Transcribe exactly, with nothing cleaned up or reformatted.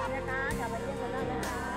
นะคะกลับมาเยี่ยมกันได้นะคะ